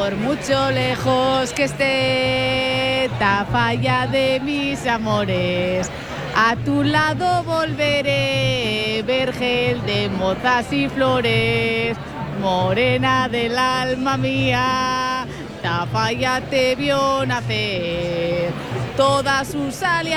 por mucho lejos que esté Tafalla de mis amores, a tu lado volveré, vergel de mozas y flores, morena del alma mía, Tafalla te vio nacer, toda su sal y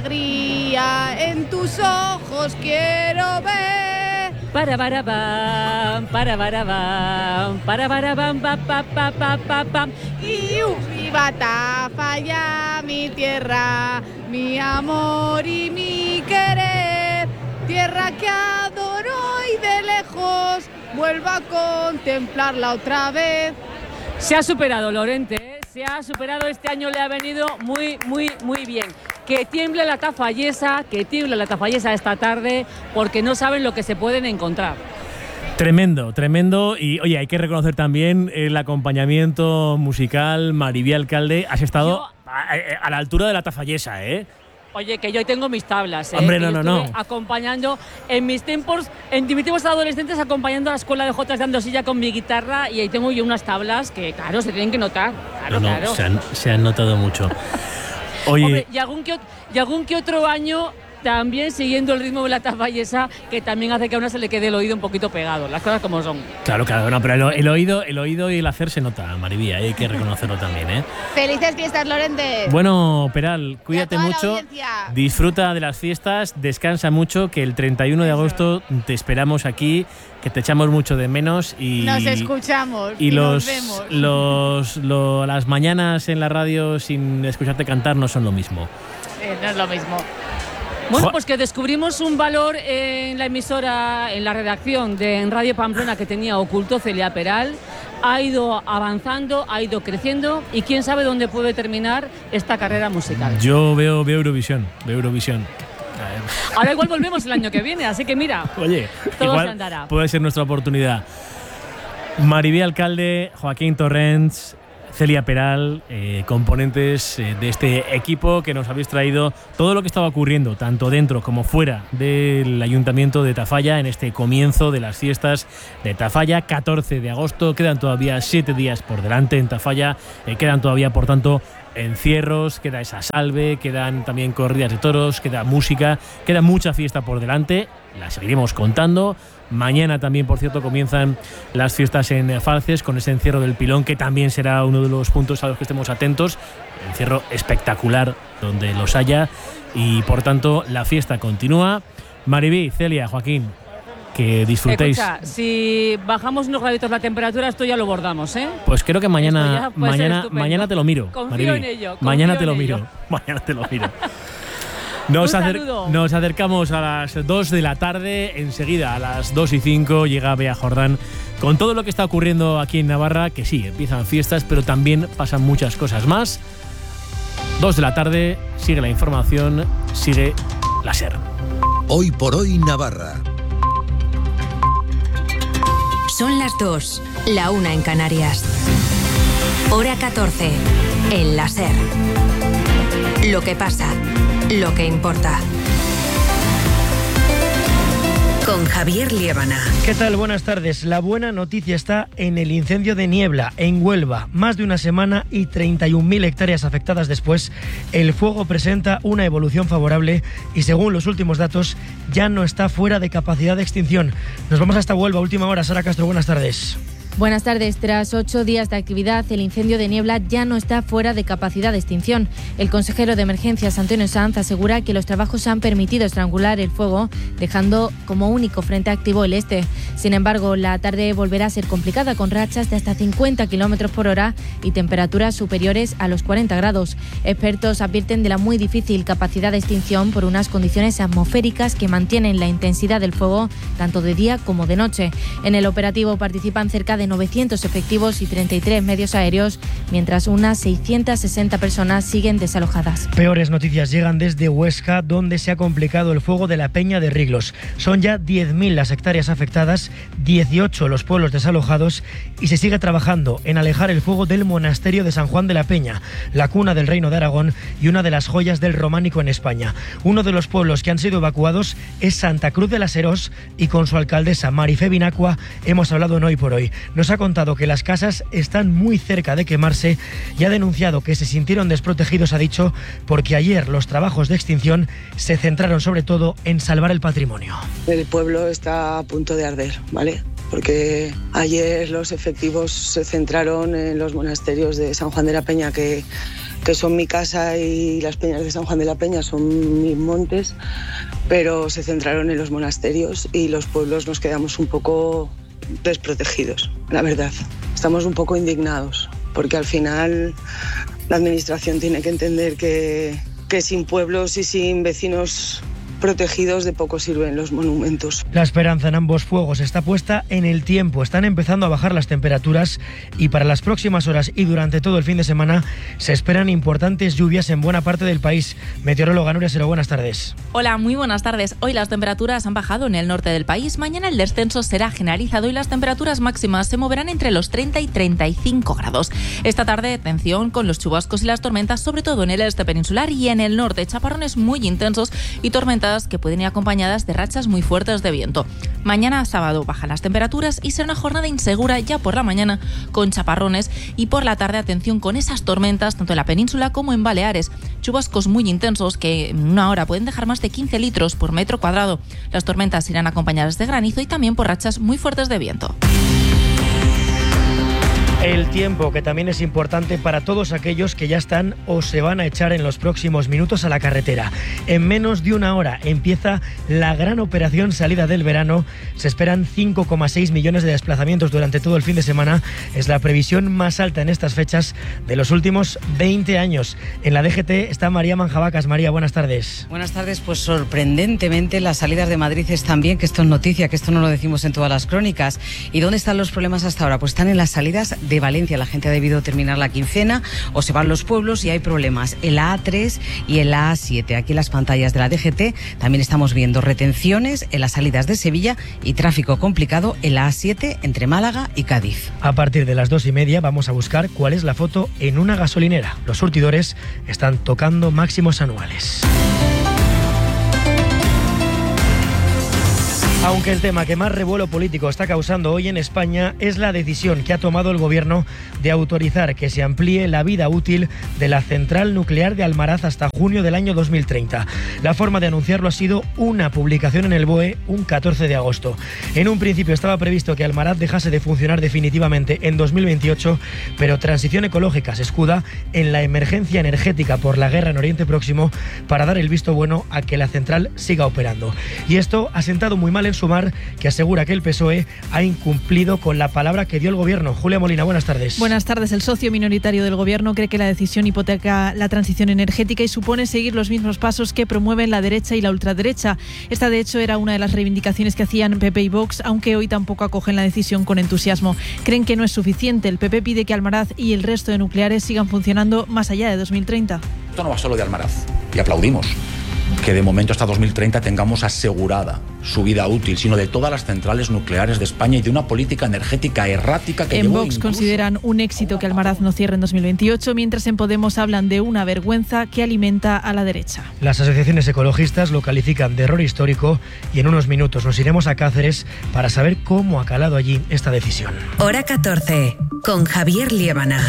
alegría en tus ojos quiero ver. Para bam, para bam, pa pa pa pa pa pa. Y viva Tafalla, mi tierra, mi amor y mi querer, tierra que adoro y de lejos vuelvo a contemplarla otra vez. Se ha superado, Lorente, ¿eh? Se ha superado, este año le ha venido muy bien. Que tiemble la tafallesa esta tarde, porque no saben lo que se pueden encontrar. Tremendo. Y oye, hay que reconocer también el acompañamiento musical. Maribí Alcalde, has estado a la altura de la tafallesa, ¿eh? Oye, que yo hoy tengo mis tablas, ¿eh? Hombre, que no. Acompañando en mis tiempos adolescentes, acompañando a la escuela de Jotas de Andosilla con mi guitarra, y ahí tengo yo unas tablas que, claro, se tienen que notar. Claro. Se han notado mucho. Oye, hombre, y algún que otro año también siguiendo el ritmo de la tafallesa, que también hace que a una se le quede el oído un poquito pegado, las cosas como son. Claro, no, pero el oído y el hacer se nota, Maribí, hay que reconocerlo también, ¿eh? ¡Felices fiestas, Lorente! Bueno, Peral, cuídate mucho, disfruta de las fiestas, descansa mucho, que el 31 de agosto te esperamos aquí, que te echamos mucho de menos y nos escuchamos y nos vemos. Las mañanas en la radio sin escucharte cantar no son lo mismo. No es lo mismo. Bueno, pues que descubrimos un valor en la emisora, en la redacción de Radio Pamplona que tenía oculto Celia Peral. Ha ido avanzando, ha ido creciendo, y quién sabe dónde puede terminar esta carrera musical. Yo veo Eurovisión. Ahora igual volvemos el año que viene, así que mira, oye, todo igual se andará. Puede ser nuestra oportunidad. Maribí Alcalde, Joaquín Torrents, Celia Peral, componentes de este equipo que nos habéis traído todo lo que estaba ocurriendo, tanto dentro como fuera del Ayuntamiento de Tafalla, en este comienzo de las fiestas de Tafalla, 14 de agosto, quedan todavía 7 días por delante en Tafalla, quedan todavía, por tanto, encierros, queda esa salve, quedan también corridas de toros, queda música, queda mucha fiesta por delante, la seguiremos contando. Mañana también, por cierto, comienzan las fiestas en Falces con ese encierro del Pilón, que también será uno de los puntos a los que estemos atentos. Encierro espectacular donde los haya, y por tanto la fiesta continúa. Maribí, Celia, Joaquín, que disfrutéis. Escucha, si bajamos unos graditos la temperatura, esto ya lo bordamos, ¿eh? Pues creo que mañana te lo miro. Confío Maribí. en ello. Mañana te lo miro. Nos acercamos a las 2 de la tarde. Enseguida, a las 2:05, llega Bea Jordán con todo lo que está ocurriendo aquí en Navarra, que sí, empiezan fiestas, pero también pasan muchas cosas más. 2 de la tarde, sigue la información, sigue la SER. Hoy por hoy, Navarra. Son las 2, la 1 en Canarias. Hora 14, en la SER. Lo que pasa, lo que importa. Con Javier Liébana. ¿Qué tal? Buenas tardes. La buena noticia está en el incendio de Niebla, en Huelva. Más de una semana y 31.000 hectáreas afectadas después, el fuego presenta una evolución favorable y, según los últimos datos, ya no está fuera de capacidad de extinción. Nos vamos hasta Huelva, última hora. Sara Castro, buenas tardes. Buenas tardes. Tras 8 días de actividad, el incendio de Niebla ya no está fuera de capacidad de extinción. El consejero de Emergencias, Antonio Sanz, asegura que los trabajos han permitido estrangular el fuego, dejando como único frente activo el este. Sin embargo, la tarde volverá a ser complicada, con rachas de hasta 50 km por hora y temperaturas superiores a los 40 grados. Expertos advierten de la muy difícil capacidad de extinción por unas condiciones atmosféricas que mantienen la intensidad del fuego tanto de día como de noche. En el operativo participan cerca de 900 efectivos y 33 medios aéreos, mientras unas 660 personas siguen desalojadas. Peores noticias llegan desde Huesca, donde se ha complicado el fuego de la Peña de Riglos. Son ya 10.000 las hectáreas afectadas, 18 los pueblos desalojados, y se sigue trabajando en alejar el fuego del monasterio de San Juan de la Peña, la cuna del Reino de Aragón y una de las joyas del románico en España. Uno de los pueblos que han sido evacuados es Santa Cruz de las Herós, y con su alcaldesa Marifé Binacua hemos hablado en Hoy por Hoy. nos ha contado que las casas están muy cerca de quemarse y ha denunciado que se sintieron desprotegidos, ha dicho, porque ayer los trabajos de extinción se centraron sobre todo en salvar el patrimonio. El pueblo está a punto de arder, ¿vale? Porque ayer los efectivos se centraron en los monasterios de San Juan de la Peña, que son mi casa, y las peñas de San Juan de la Peña son mis montes, pero se centraron en los monasterios y los pueblos nos quedamos un poco desprotegidos, la verdad. Estamos un poco indignados, porque al final la administración tiene que entender que sin pueblos y sin vecinos protegidos de poco sirven los monumentos. La esperanza en ambos fuegos está puesta en el tiempo. Están empezando a bajar las temperaturas y para las próximas horas y durante todo el fin de semana se esperan importantes lluvias en buena parte del país. Meteoróloga Nuria Sero, buenas tardes. Hola, muy buenas tardes. Hoy las temperaturas han bajado en el norte del país. Mañana el descenso será generalizado y las temperaturas máximas se moverán entre los 30 y 35 grados. Esta tarde, atención con los chubascos y las tormentas, sobre todo en el este peninsular y en el norte. Chaparrones muy intensos y tormentas que pueden ir acompañadas de rachas muy fuertes de viento. Mañana sábado bajan las temperaturas y será una jornada insegura ya por la mañana con chaparrones y por la tarde atención con esas tormentas tanto en la península como en Baleares. Chubascos muy intensos que en una hora pueden dejar más de 15 litros por metro cuadrado. Las tormentas irán acompañadas de granizo y también por rachas muy fuertes de viento. El tiempo, que también es importante para todos aquellos que ya están o se van a echar en los próximos minutos a la carretera. En menos de una hora empieza la gran operación salida del verano. Se esperan 5,6 millones de desplazamientos durante todo el fin de semana. Es la previsión más alta en estas fechas de los últimos 20 años. En la DGT está María Manjabacas. María, buenas tardes. Buenas tardes. Pues sorprendentemente las salidas de Madrid están bien, que esto es noticia, que esto no lo decimos en todas las crónicas. ¿Y dónde están los problemas hasta ahora? Pues están en las salidas de Valencia. La gente ha debido terminar la quincena o se van los pueblos y hay problemas en la A3 y en la A7. Aquí en las pantallas de la DGT también estamos viendo retenciones en las salidas de Sevilla y tráfico complicado en la A7 entre Málaga y Cádiz. A partir de las 2:30 vamos a buscar cuál es la foto en una gasolinera. Los surtidores están tocando máximos anuales. Aunque el tema que más revuelo político está causando hoy en España es la decisión que ha tomado el Gobierno de autorizar que se amplíe la vida útil de la central nuclear de Almaraz hasta junio del año 2030. La forma de anunciarlo ha sido una publicación en el BOE un 14 de agosto. En un principio estaba previsto que Almaraz dejase de funcionar definitivamente en 2028, pero Transición Ecológica se escuda en la emergencia energética por la guerra en Oriente Próximo para dar el visto bueno a que la central siga operando. Y esto ha sentado muy mal en Sumar, que asegura que el PSOE ha incumplido con la palabra que dio el Gobierno. Julia Molina, buenas tardes. Buenas tardes. El socio minoritario del Gobierno cree que la decisión hipoteca la transición energética y supone seguir los mismos pasos que promueven la derecha y la ultraderecha. Esta, de hecho, era una de las reivindicaciones que hacían PP y Vox, aunque hoy tampoco acogen la decisión con entusiasmo. Creen que no es suficiente. El PP pide que Almaraz y el resto de nucleares sigan funcionando más allá de 2030. Esto no va solo de Almaraz, y aplaudimos que de momento hasta 2030 tengamos asegurada su vida útil, sino de todas las centrales nucleares de España y de una política energética errática que en Vox consideran un éxito que Almaraz no cierre en 2028, mientras en Podemos hablan de una vergüenza que alimenta a la derecha. Las asociaciones ecologistas lo califican de error histórico y en unos minutos nos iremos a Cáceres para saber cómo ha calado allí esta decisión. Hora 14, con Javier Liébana.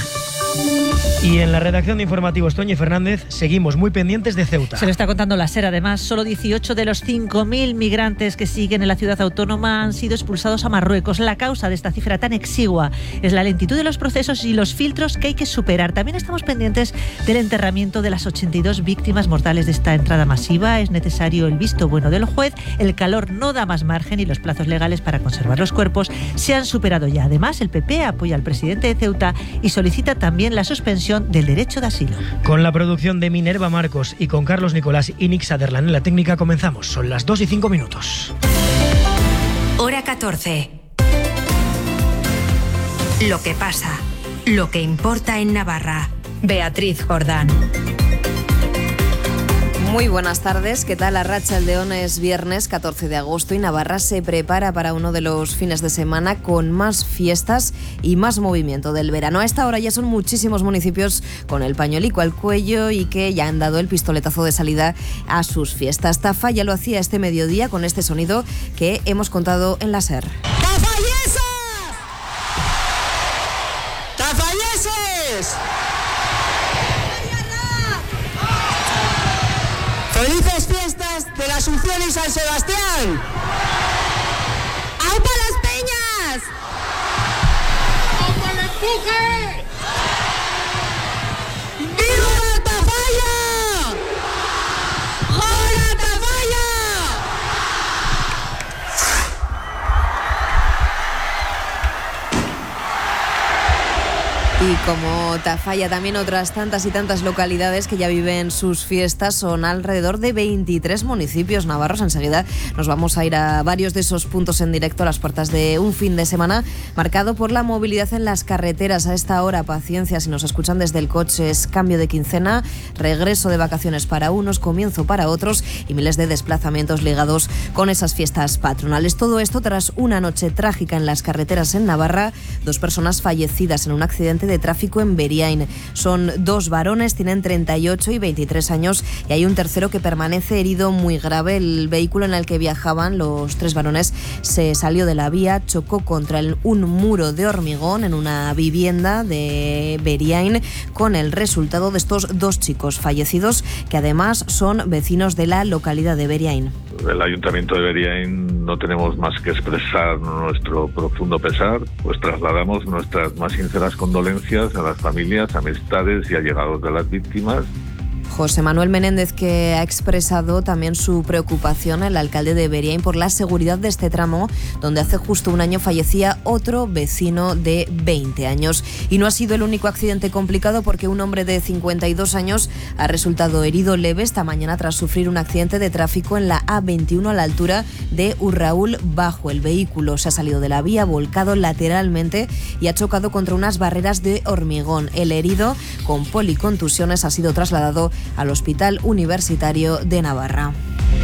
Y en la redacción de Informativos, Toñi Fernández, seguimos muy pendientes de Ceuta. Se lo está contando la SER, además. Solo 18 de los 5.000 migrantes que siguen en la ciudad autónoma han sido expulsados a Marruecos. La causa de esta cifra tan exigua es la lentitud de los procesos y los filtros que hay que superar. También estamos pendientes del enterramiento de las 82 víctimas mortales de esta entrada masiva. Es necesario el visto bueno del juez. El calor no da más margen y los plazos legales para conservar los cuerpos se han superado ya. Además, el PP apoya al presidente de Ceuta y solicita también la suspensión del derecho de asilo. Con la producción de Minerva Marcos y con Carlos Nicolás y Nick Sutherland en la técnica comenzamos. Son las 2:05. Hora 14. Lo que pasa, lo que importa en Navarra. Beatriz Jordán. Muy buenas tardes, ¿qué tal? Arratsaldeon, es viernes 14 de agosto y Navarra se prepara para uno de los fines de semana con más fiestas y más movimiento del verano. A esta hora ya son muchísimos municipios con el pañuelico al cuello y que ya han dado el pistoletazo de salida a sus fiestas. Tafalla lo hacía este mediodía con este sonido que hemos contado en la SER. ¡Tafalleses! ¡Felices fiestas de la Asunción y San Sebastián! ¡Aupa las Peñas! ¡Aupa el empuje! ¡Viva Tafalla! ¡Hola Tafalla! Y como Tafalla, también otras tantas y tantas localidades que ya viven sus fiestas. Son alrededor de 23 municipios navarros. Enseguida nos vamos a ir a varios de esos puntos en directo a las puertas de un fin de semana marcado por la movilidad en las carreteras. A esta hora, paciencia, si nos escuchan desde el coche, es cambio de quincena, regreso de vacaciones para unos, comienzo para otros y miles de desplazamientos ligados con esas fiestas patronales. Todo esto tras una noche trágica en las carreteras en Navarra. 2 personas fallecidas en un accidente de tráfico en Beriain. Son 2 varones, tienen 38 y 23 años y hay un tercero que permanece herido muy grave. El vehículo en el que viajaban los 3 varones se salió de la vía, chocó contra un muro de hormigón en una vivienda de Beriain, con el resultado de estos 2 chicos fallecidos, que además son vecinos de la localidad de Beriain. El Ayuntamiento de Beriain no tenemos más que expresar nuestro profundo pesar, pues trasladamos nuestras más sinceras condolencias a las familias, amistades y allegados de las víctimas. José Manuel Menéndez, que ha expresado también su preocupación, el alcalde de Beriain, por la seguridad de este tramo, donde hace justo un año fallecía otro vecino de 20 años. Y no ha sido el único accidente complicado, porque un hombre de 52 años ha resultado herido leve esta mañana tras sufrir un accidente de tráfico en la A21 a la altura de Urraúl Bajo. El vehículo se ha salido de la vía, volcado lateralmente y ha chocado contra unas barreras de hormigón. El herido, con policontusiones, ha sido trasladado al Hospital Universitario de Navarra.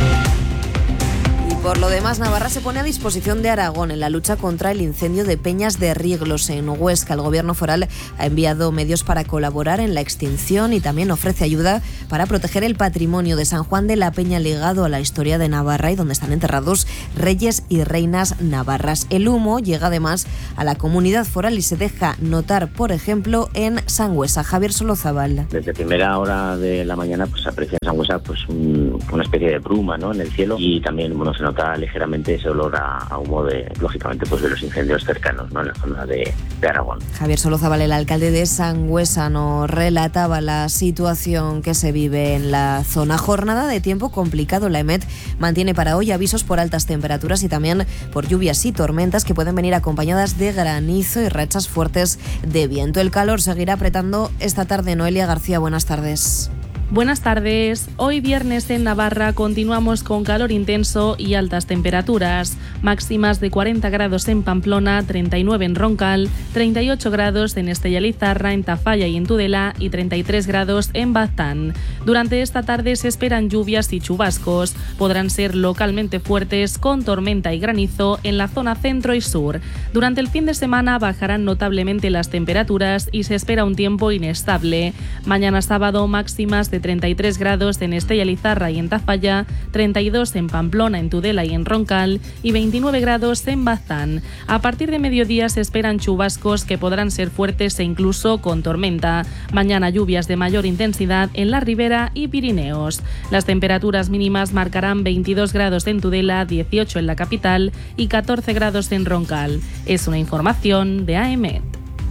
Por lo demás, Navarra se pone a disposición de Aragón en la lucha contra el incendio de Peñas de Riglos en Huesca. El gobierno foral ha enviado medios para colaborar en la extinción y también ofrece ayuda para proteger el patrimonio de San Juan de la Peña ligado a la historia de Navarra y donde están enterrados reyes y reinas navarras. El humo llega además a la comunidad foral y se deja notar, por ejemplo, en Sangüesa. Javier Solozábal. Desde primera hora de la mañana pues se aprecia en Sangüesa pues una especie de bruma, ¿no?, en el cielo, y también se nota ligeramente ese olor a humo lógicamente, pues de los incendios cercanos, ¿no?, en la zona de Aragón. Javier Solozábal, el alcalde de Sangüesa, nos relataba la situación que se vive en la zona. Jornada de tiempo complicado. La EMET mantiene para hoy avisos por altas temperaturas y también por lluvias y tormentas que pueden venir acompañadas de granizo y rachas fuertes de viento. El calor seguirá apretando esta tarde. Noelia García, buenas tardes. Buenas tardes. Hoy viernes en Navarra continuamos con calor intenso y altas temperaturas. Máximas de 40 grados en Pamplona, 39 en Roncal, 38 grados en Estella Lizarra, en Tafalla y en Tudela y 33 grados en Baztán. Durante esta tarde se esperan lluvias y chubascos. Podrán ser localmente fuertes con tormenta y granizo en la zona centro y sur. Durante el fin de semana bajarán notablemente las temperaturas y se espera un tiempo inestable. Mañana sábado máximas de 33 grados en Estella Lizarra y en Tafalla, 32 en Pamplona, en Tudela y en Roncal y 29 grados en Baztán. A partir de mediodía se esperan chubascos que podrán ser fuertes e incluso con tormenta. Mañana lluvias de mayor intensidad en la Ribera y Pirineos. Las temperaturas mínimas marcarán 22 grados en Tudela, 18 en la capital y 14 grados en Roncal. Es una información de AEMET.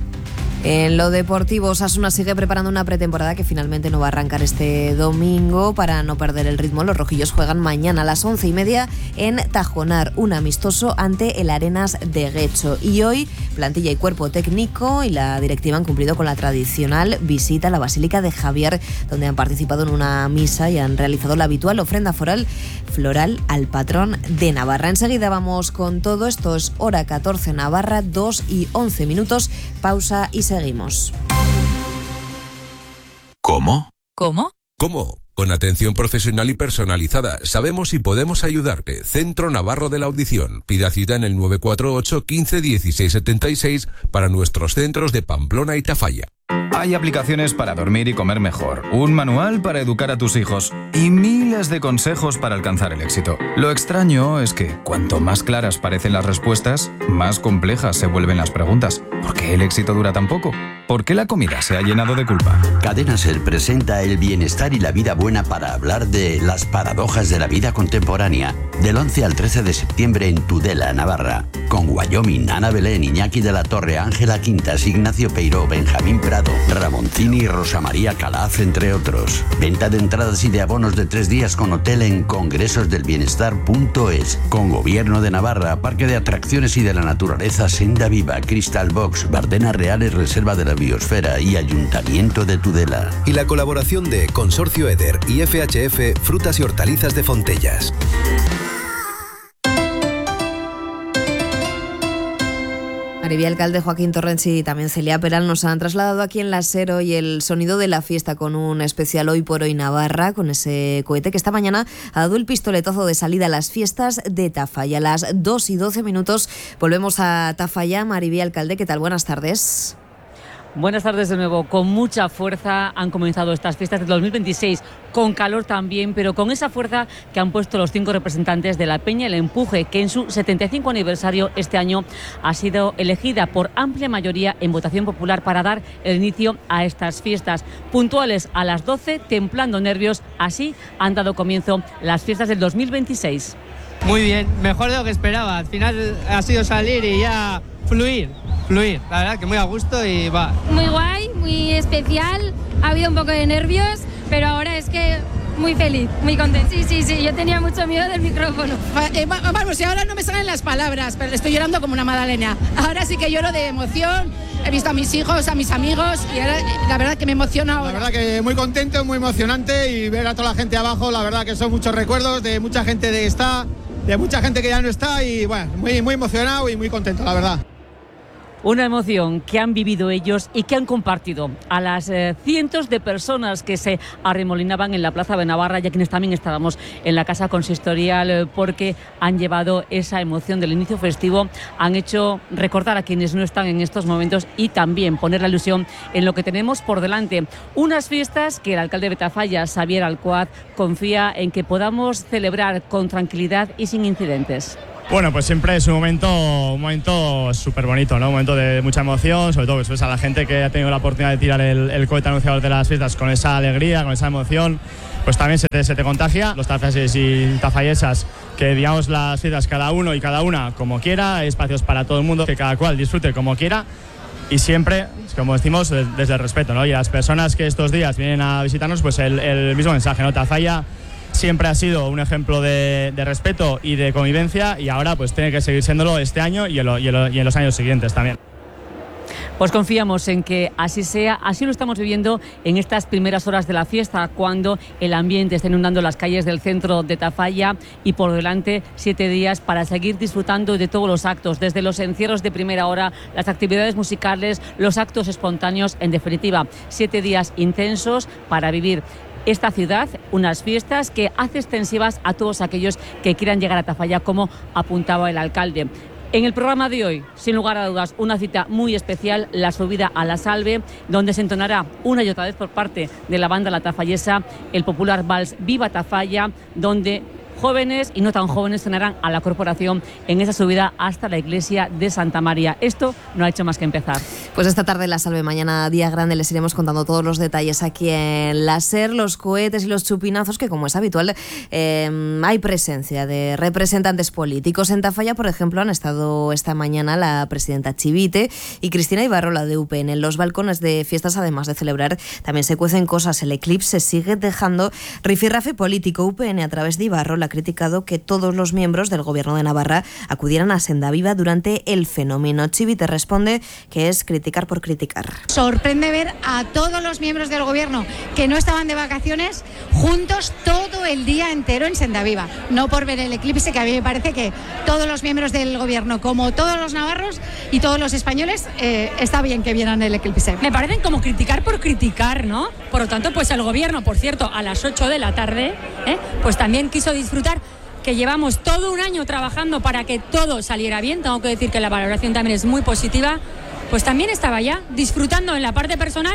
En lo deportivo, Osasuna sigue preparando una pretemporada que finalmente no va a arrancar este domingo. Para no perder el ritmo, los rojillos juegan mañana a las 11:30 en Tajonar, un amistoso ante el Arenas de Guecho. Y hoy, plantilla y cuerpo técnico y la directiva han cumplido con la tradicional visita a la Basílica de Javier, donde han participado en una misa y han realizado la habitual ofrenda floral al patrón de Navarra. Enseguida vamos con todo. Esto es Hora 14 Navarra, 2:11 minutos. Pausa y seguimos. ¿Cómo? ¿Cómo? ¿Cómo? Con atención profesional y personalizada. Sabemos y podemos ayudarte. Centro Navarro de la Audición. Pida cita en el 948 15 16 76 para nuestros centros de Pamplona y Tafalla. Hay aplicaciones para dormir y comer mejor, un manual para educar a tus hijos y miles de consejos para alcanzar el éxito. Lo extraño es que cuanto más claras parecen las respuestas, más complejas se vuelven las preguntas. ¿Por qué el éxito dura tan poco? ¿Por qué la comida se ha llenado de culpa? Cadena SER presenta el bienestar y la vida buena para hablar de las paradojas de la vida contemporánea. Del 11 al 13 de septiembre en Tudela, Navarra. Con Wyoming, Ana Belén, Iñaki de la Torre, Ángela Quintas, Ignacio Peiró, Benjamín Prado, Ramoncini y Rosa María Calaf, entre otros. Venta de entradas y de abonos de 3 días con hotel en congresosdelbienestar.es. Con Gobierno de Navarra, Parque de Atracciones y de la Naturaleza Senda Viva, Crystal Box, Bardenas Reales, Reserva de la Biosfera y Ayuntamiento de Tudela. Y la colaboración de Consorcio Eder y FHF Frutas y Hortalizas de Fontellas. Maribel Alcalde, Joaquín Torrents y también Celia Peral nos han trasladado aquí en la SER hoy el sonido de la fiesta con un especial Hoy por Hoy Navarra, con ese cohete que esta mañana ha dado el pistoletazo de salida a las fiestas de Tafalla. A las 2:12 volvemos a Tafalla. Maribel Alcalde, ¿qué tal? Buenas tardes. Buenas tardes de nuevo. Con mucha fuerza han comenzado estas fiestas de 2026, con calor también, pero con esa fuerza que han puesto los 5 representantes de la Peña El Empuje, que en su 75 aniversario este año ha sido elegida por amplia mayoría en votación popular para dar el inicio a estas fiestas. Puntuales a las 12, templando nervios, así han dado comienzo las fiestas del 2026. Muy bien, mejor de lo que esperaba. Al final ha sido salir y ya fluir. La verdad que muy a gusto y va. Muy guay, muy especial. Ha habido un poco de nervios, pero ahora es que muy feliz, muy contenta. Sí, yo tenía mucho miedo del micrófono. Vamos, y ahora no me salen las palabras, pero estoy llorando como una magdalena. Ahora sí que lloro de emoción. He visto a mis hijos, a mis amigos y ahora la verdad que me emociona ahora. La verdad que muy contento, muy emocionante y ver a toda la gente abajo, la verdad que son muchos recuerdos de mucha gente de mucha gente que ya no está y bueno, muy emocionado y muy contento, la verdad. Una emoción que han vivido ellos y que han compartido a las cientos de personas que se arremolinaban en la Plaza de Navarra y a quienes también estábamos en la Casa Consistorial, porque han llevado esa emoción del inicio festivo, han hecho recordar a quienes no están en estos momentos y también poner la ilusión en lo que tenemos por delante. Unas fiestas que el alcalde de Tafalla, Xavier Alcoaz, confía en que podamos celebrar con tranquilidad y sin incidentes. Bueno, pues siempre es un momento súper bonito, ¿no? Un momento de mucha emoción, sobre todo pues a la gente que ha tenido la oportunidad de tirar el cohete anunciador de las fiestas con esa alegría, con esa emoción, pues también se te contagia. Los tafalleses y tafallesas, que digamos las fiestas cada uno y cada una como quiera, hay espacios para todo el mundo, que cada cual disfrute como quiera. Y siempre, como decimos, desde el respeto, ¿no? Y a las personas que estos días vienen a visitarnos, pues el mismo mensaje, ¿no? Tafalla siempre ha sido un ejemplo de respeto y de convivencia y ahora pues tiene que seguir siéndolo este año y en los años siguientes también. Pues confiamos en que así sea, así lo estamos viviendo en estas primeras horas de la fiesta, cuando el ambiente está inundando las calles del centro de Tafalla y por delante 7 días para seguir disfrutando de todos los actos, desde los encierros de primera hora, las actividades musicales, los actos espontáneos, en definitiva, 7 días intensos para vivir esta ciudad, unas fiestas que hace extensivas a todos aquellos que quieran llegar a Tafalla, como apuntaba el alcalde. En el programa de hoy, sin lugar a dudas, una cita muy especial, la subida a la Salve, donde se entonará una y otra vez por parte de la banda La Tafallesa el popular vals Viva Tafalla, donde jóvenes y no tan jóvenes cenarán a la corporación en esa subida hasta la iglesia de Santa María. Esto no ha hecho más que empezar. Pues esta tarde la Salve, mañana día grande, les iremos contando todos los detalles aquí en la SER, los cohetes y los chupinazos, que como es habitual hay presencia de representantes políticos. En Tafalla, por ejemplo, han estado esta mañana la presidenta Chivite y Cristina Ibarrola de UPN. En los balcones de fiestas, además de celebrar, también se cuecen cosas. El eclipse sigue dejando rifirrafe político. UPN, a través de Ibarrola, ha criticado que todos los miembros del Gobierno de Navarra acudieran a Senda Viva durante el fenómeno. Chivite responde que es criticar por criticar. Sorprende ver a todos los miembros del Gobierno que no estaban de vacaciones juntos todo el día entero en Senda Viva. No por ver el eclipse, que a mí me parece que todos los miembros del Gobierno, como todos los navarros y todos los españoles, está bien que vieran el eclipse. Me parecen como criticar por criticar, ¿no? Por lo tanto, pues el Gobierno, por cierto, a las 8 de la tarde, pues también quiso disfrutar, que llevamos todo un año trabajando para que todo saliera bien. Tengo que decir que la valoración también es muy positiva. Pues también estaba ya disfrutando en la parte personal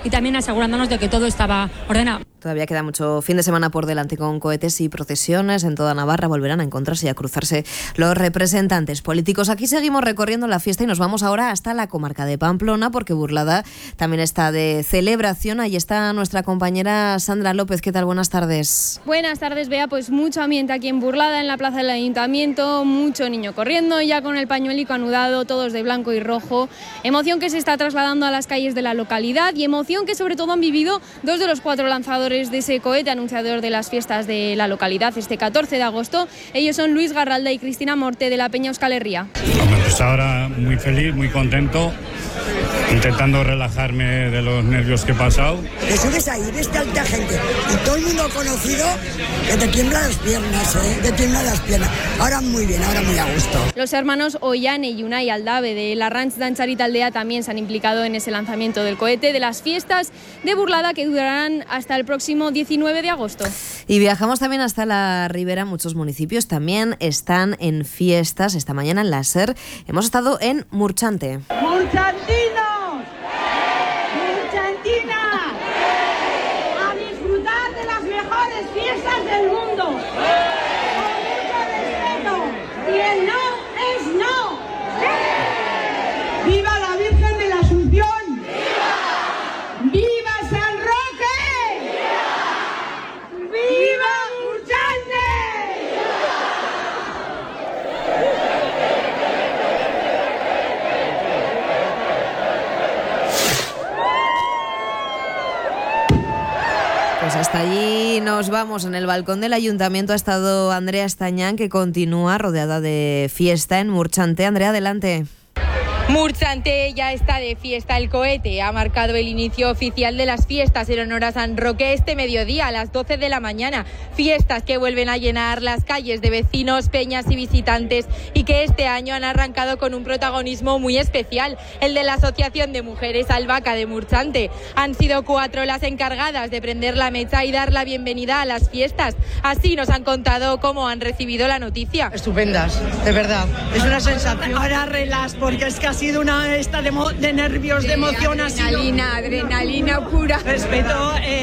y también asegurándonos de que todo estaba ordenado. Todavía queda mucho fin de semana por delante con cohetes y procesiones. En toda Navarra volverán a encontrarse y a cruzarse los representantes políticos. Aquí seguimos recorriendo la fiesta y nos vamos ahora hasta la comarca de Pamplona, porque Burlada también está de celebración. Ahí está nuestra compañera Sandra López. ¿Qué tal? Buenas tardes. Buenas tardes, Bea. Pues mucho ambiente aquí en Burlada, en la plaza del Ayuntamiento. Mucho niño corriendo, ya con el pañuelico anudado, todos de blanco y rojo. Emoción que se está trasladando a las calles de la localidad y emoción que sobre todo han vivido 2 de los 4 lanzadores de ese cohete anunciador de las fiestas de la localidad este 14 de agosto. Ellos son Luis Garralda y Cristina Morte de la Peña Euskal Herria. Pues ahora muy feliz, muy contento, intentando relajarme de los nervios que he pasado. Te subes ahí, ves tanta gente y todo el mundo conocido que te tiemblan las piernas, te tiemblan las piernas. Ahora muy bien, ahora muy a gusto. Los hermanos Ollane y Unai Aldave de la Ranch Dancharit Aldea también se han implicado en ese lanzamiento del cohete de las fiestas de Burlada que durarán hasta el próximo 19 de agosto. Y viajamos también hasta la Ribera. Muchos municipios también están en fiestas. Esta mañana en la SER hemos estado en Murchante. ¡Murchantinos! ¡Murchantina! ¡A disfrutar de las mejores fiestas del mundo! ¡Con mucho respeto! ¡Y el no es no! ¡Viva la Virgen de la Asunción! ¡Viva! ¡Viva San Roque! ¡Viva! ¡Viva Murchante! Pues hasta allí nos vamos. En el balcón del Ayuntamiento ha estado Andrea Estañán, que continúa rodeada de fiesta en Murchante. Andrea, adelante. Murchante ya está de fiesta. El cohete ha marcado el inicio oficial de las fiestas en honor a San Roque este mediodía a las 12 de la mañana. Fiestas que vuelven a llenar las calles de vecinos, peñas y visitantes y que este año han arrancado con un protagonismo muy especial, el de la Asociación de Mujeres Albahaca de Murchante. Han sido 4 las encargadas de prender la mecha y dar la bienvenida a las fiestas. Así nos han contado cómo han recibido la noticia. Estupendas, de verdad. Es una sensación. Ahora relax, porque es que ha sido una esta de nervios, de emoción. Adrenalina pura. Respeto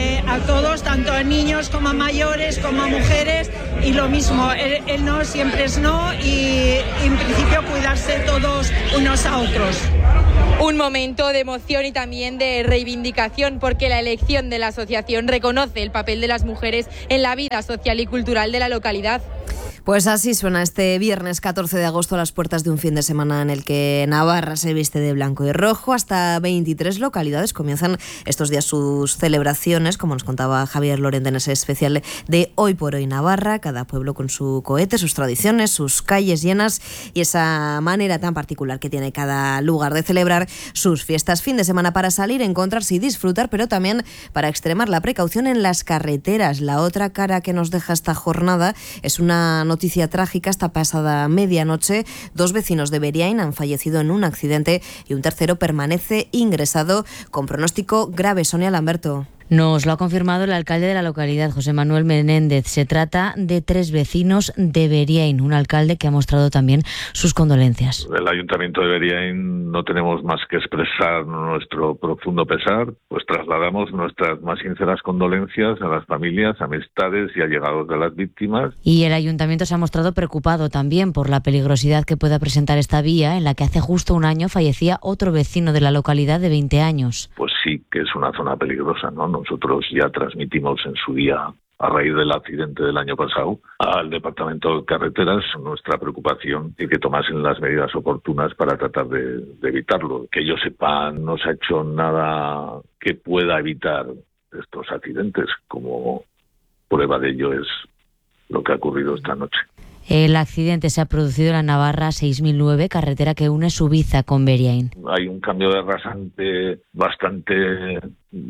a todos, tanto a niños como a mayores, como a mujeres, y lo mismo, el no siempre es no, y en principio cuidarse todos unos a otros. Un momento de emoción y también de reivindicación, porque la elección de la asociación reconoce el papel de las mujeres en la vida social y cultural de la localidad. Pues así suena este viernes 14 de agosto a las puertas de un fin de semana en el que Navarra se viste de blanco y rojo. Hasta 23 localidades comienzan estos días sus celebraciones, como nos contaba Javier Lorente en ese especial de Hoy por Hoy Navarra. Cada pueblo con su cohete, sus tradiciones, sus calles llenas y esa manera tan particular que tiene cada lugar de celebrar sus fiestas. Fin de semana para salir, encontrarse y disfrutar, pero también para extremar la precaución en las carreteras. La otra cara que nos deja esta jornada es una noticia trágica. Esta pasada medianoche, 2 vecinos de Beriain han fallecido en un accidente y un tercero permanece ingresado con pronóstico grave. Sonia Lamberto. Nos lo ha confirmado el alcalde de la localidad, José Manuel Menéndez. Se trata de 3 vecinos de Beriain, un alcalde que ha mostrado también sus condolencias. El Ayuntamiento de Beriain no tenemos más que expresar nuestro profundo pesar, pues trasladamos nuestras más sinceras condolencias a las familias, amistades y allegados de las víctimas. Y el Ayuntamiento se ha mostrado preocupado también por la peligrosidad que pueda presentar esta vía, en la que hace justo un año fallecía otro vecino de la localidad de 20 años. Pues sí que es una zona peligrosa, ¿no? Nosotros ya transmitimos en su día, a raíz del accidente del año pasado, al Departamento de Carreteras nuestra preocupación y que tomasen las medidas oportunas para tratar de evitarlo. Que yo sepa, no se ha hecho nada que pueda evitar estos accidentes. Como prueba de ello es lo que ha ocurrido esta noche. El accidente se ha producido en la Navarra 6009, carretera que une Subiza con Beriain. Hay un cambio de rasante bastante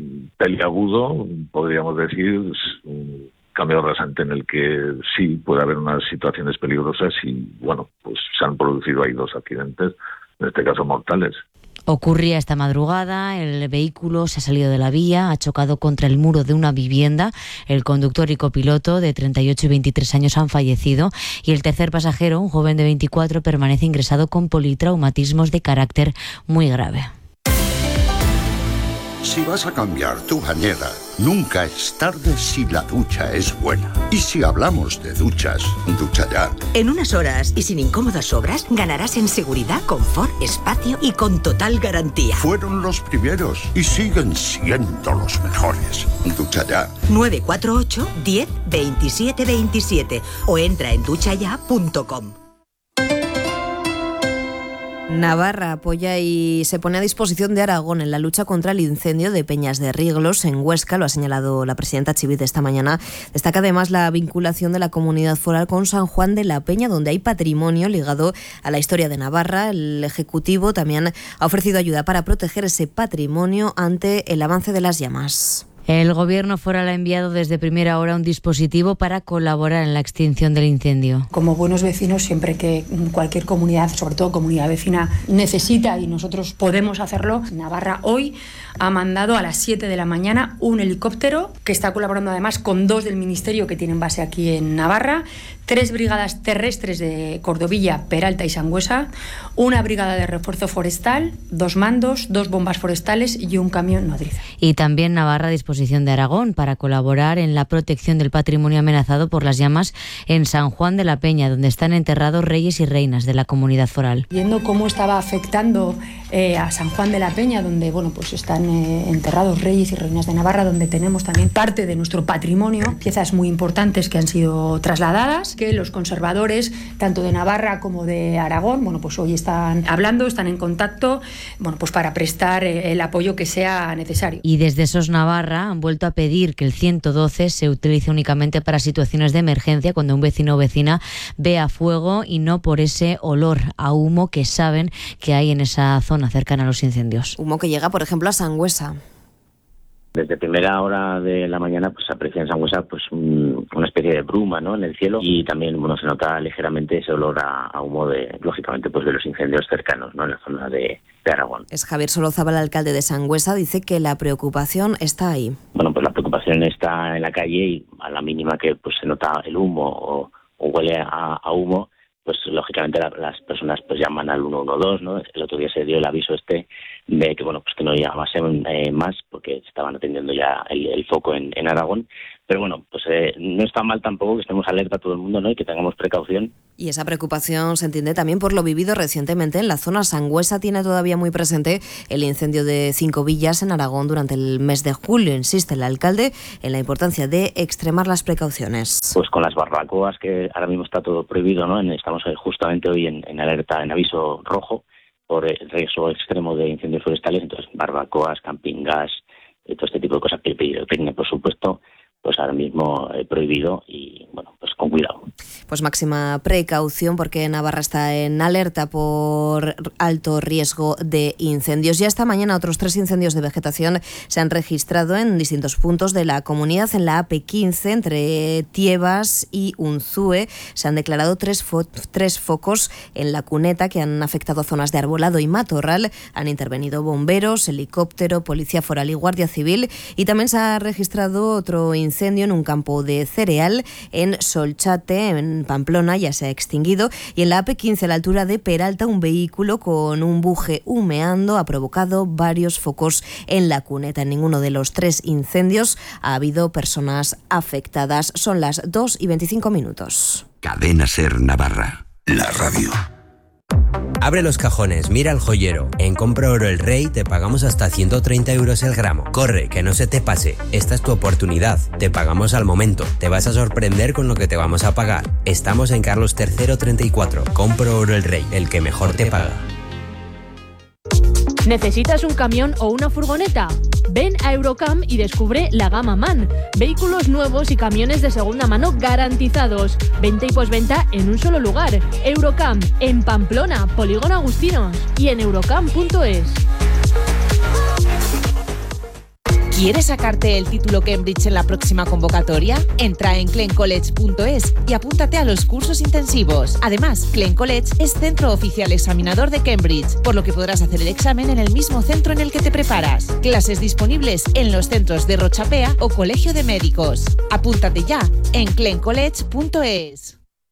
peliagudo, podríamos decir, un cambio de rasante en el que sí puede haber unas situaciones peligrosas y, bueno, pues se han producido ahí 2 accidentes, en este caso mortales. Ocurría esta madrugada, el vehículo se ha salido de la vía, ha chocado contra el muro de una vivienda, el conductor y copiloto de 38 y 23 años han fallecido y el tercer pasajero, un joven de 24, permanece ingresado con politraumatismos de carácter muy grave. Si vas a cambiar tu bañera, nunca es tarde si la ducha es buena. Y si hablamos de duchas, Ducha Ya. En unas horas y sin incómodas obras, ganarás en seguridad, confort, espacio y con total garantía. Fueron los primeros y siguen siendo los mejores. Ducha Ya. 948 10 27 27 o entra en duchaya.com. Navarra apoya y se pone a disposición de Aragón en la lucha contra el incendio de Peñas de Riglos en Huesca, lo ha señalado la presidenta Chivite esta mañana. Destaca además la vinculación de la comunidad foral con San Juan de la Peña, donde hay patrimonio ligado a la historia de Navarra. El Ejecutivo también ha ofrecido ayuda para proteger ese patrimonio ante el avance de las llamas. El Gobierno foral ha enviado desde primera hora un dispositivo para colaborar en la extinción del incendio. Como buenos vecinos, siempre que cualquier comunidad, sobre todo comunidad vecina, necesita y nosotros podemos hacerlo, Navarra hoy ha mandado a las 7 de la mañana un helicóptero que está colaborando además con 2 del Ministerio que tienen base aquí en Navarra, 3 brigadas terrestres de Cordovilla, Peralta y Sangüesa, una brigada de refuerzo forestal, 2 mandos, 2 bombas forestales y un camión nodriza. Y también Navarra a disposición de Aragón para colaborar en la protección del patrimonio amenazado por las llamas en San Juan de la Peña, donde están enterrados reyes y reinas de la comunidad foral. Viendo cómo estaba afectando a San Juan de la Peña, donde pues están enterrados reyes y reinas de Navarra, donde tenemos también parte de nuestro patrimonio, piezas muy importantes que han sido trasladadas, que los conservadores, tanto de Navarra como de Aragón, pues hoy están hablando, están en contacto, pues para prestar el apoyo que sea necesario. Y desde SOS Navarra han vuelto a pedir que el 112 se utilice únicamente para situaciones de emergencia, cuando un vecino o vecina vea fuego y no por ese olor a humo que saben que hay en esa zona cercana a los incendios. Humo que llega, por ejemplo, a Sangüesa. Desde primera hora de la mañana se aprecia en Sangüesa una especie de bruma, ¿no?, en el cielo, y también se nota ligeramente ese olor a humo lógicamente de los incendios cercanos, ¿no?, en la zona de Aragón. Es Javier Solozábal, alcalde de Sangüesa, dice que la preocupación está ahí. Pues la preocupación está en la calle y a la mínima que se nota el humo o huele a humo, pues lógicamente las personas llaman al 112, ¿no? El otro día se dio el aviso de que que no llamasen más porque estaban atendiendo ya el foco en Aragón, pero no está mal tampoco que estemos alerta a todo el mundo, ¿no?, y que tengamos precaución. Y esa preocupación se entiende también por lo vivido recientemente en la zona. Sangüesa tiene todavía muy presente el incendio de 5 villas en Aragón durante el mes de julio. Insiste el alcalde en la importancia de extremar las precauciones. Pues con las barbacoas, que ahora mismo está todo prohibido, ¿no? Estamos justamente hoy en alerta, en aviso rojo por el riesgo extremo de incendios forestales. Entonces, barbacoas, camping gas, todo este tipo de cosas, pirotecnia, por supuesto, pues ahora mismo prohibido y pues con cuidado. Pues máxima precaución porque Navarra está en alerta por alto riesgo de incendios. Ya esta mañana otros 3 incendios de vegetación se han registrado en distintos puntos de la comunidad. En la AP15 entre Tiebas y Unzúe se han declarado 3 focos en la Cuneta que han afectado zonas de arbolado y matorral. Han intervenido bomberos, helicóptero, policía foral y guardia civil, y también se ha registrado otro incendio en un campo de cereal en Solchate, en Pamplona, ya se ha extinguido, y en la AP15 a la altura de Peralta un vehículo con un buje humeando ha provocado varios focos en la Cuneta. En ninguno de los 3 incendios ha habido personas afectadas. Son las 2:25. Cadena Ser Navarra, la radio. Abre los cajones, mira el joyero. En Compra Oro El Rey te pagamos hasta 130 euros el gramo. Corre, que no se te pase. Esta es tu oportunidad. Te pagamos al momento. Te vas a sorprender con lo que te vamos a pagar. Estamos en Carlos III 34. Compra Oro El Rey, el que mejor te paga. ¿Necesitas un camión o una furgoneta? Ven a Eurocam y descubre la gama MAN. Vehículos nuevos y camiones de segunda mano garantizados. Venta y posventa en un solo lugar. Eurocam, en Pamplona, Polígono Agustinos, y en eurocam.es. ¿Quieres sacarte el título Cambridge en la próxima convocatoria? Entra en clencollege.es y apúntate a los cursos intensivos. Además, Clen College es centro oficial examinador de Cambridge, por lo que podrás hacer el examen en el mismo centro en el que te preparas. Clases disponibles en los centros de Rochapea o Colegio de Médicos. Apúntate ya en clencollege.es. Hora 14. Los deportes.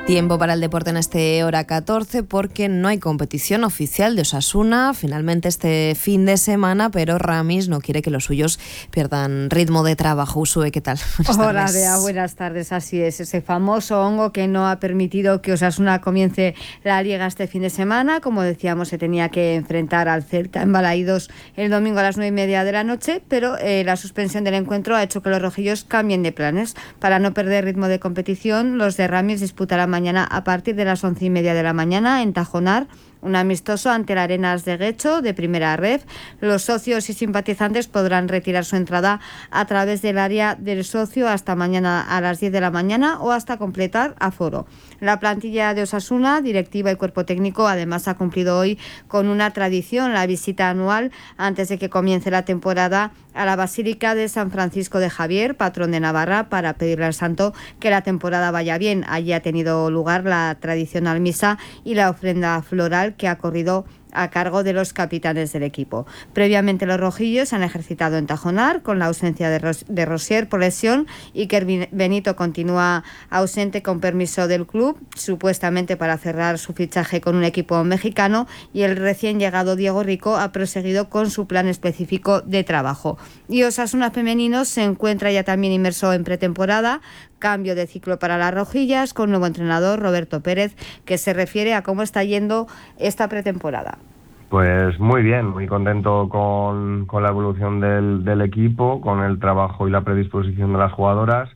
Tiempo para el deporte en este hora 14 porque no hay competición oficial de Osasuna finalmente este fin de semana, pero Ramis no quiere que los suyos pierdan ritmo de trabajo. Usue, ¿qué tal? Hola, Bea, buenas tardes. Así es, ese famoso hongo que no ha permitido que Osasuna comience la Liga este fin de semana. Como decíamos, se tenía que enfrentar al Celta en Balaídos el domingo a las 9:30 de la noche, pero la suspensión del encuentro ha hecho que los rojillos cambien de planes. Para no perder ritmo de competición, los de Ramis disputarán mañana a partir de las 11:30 de la mañana en Tajonar, un amistoso ante el Arenas de Guecho de Primera Ref. Los socios y simpatizantes podrán retirar su entrada a través del área del socio hasta mañana a las 10 de la mañana o hasta completar aforo. La plantilla de Osasuna, directiva y cuerpo técnico, además ha cumplido hoy con una tradición, la visita anual antes de que comience la temporada a la Basílica de San Francisco de Javier, patrón de Navarra, para pedirle al santo que la temporada vaya bien. Allí ha tenido lugar la tradicional misa y la ofrenda floral que ha corrido a cargo de los capitanes del equipo. Previamente los rojillos han ejercitado en Tajonar con la ausencia de Rosier por lesión. Iker Benito continúa ausente con permiso del club, supuestamente para cerrar su fichaje con un equipo mexicano, y el recién llegado Diego Rico ha proseguido con su plan específico de trabajo. Y Osasuna femenino se encuentra ya también inmerso en pretemporada, cambio de ciclo para las rojillas con nuevo entrenador Roberto Pérez, que se refiere a cómo está yendo esta pretemporada. Pues muy bien, muy contento con la evolución del equipo, con el trabajo y la predisposición de las jugadoras,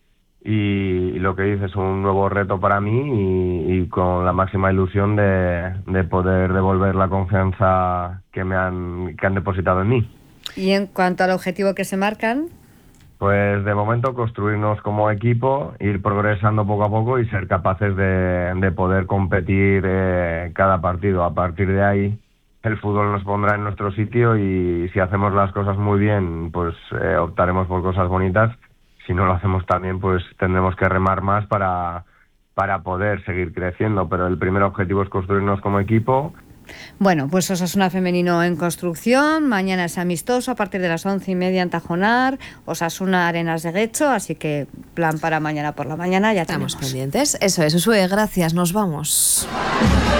y lo que dices, un nuevo reto para mí y con la máxima ilusión de poder devolver la confianza que han depositado en mí. Y en cuanto al objetivo que se marcan, pues de momento construirnos como equipo, ir progresando poco a poco y ser capaces de poder competir cada partido. A partir de ahí el fútbol nos pondrá en nuestro sitio y si hacemos las cosas muy bien, pues optaremos por cosas bonitas. Si no lo hacemos tan bien, pues tendremos que remar más para poder seguir creciendo. Pero el primer objetivo es construirnos como equipo. Bueno, pues Osasuna femenino en construcción, mañana es amistoso a partir de las 11:30 en Tajonar, Osasuna Arenas de Guecho, así que plan para mañana por la mañana ya estamos tenemos. Pendientes. Eso es, Usue, gracias, nos vamos.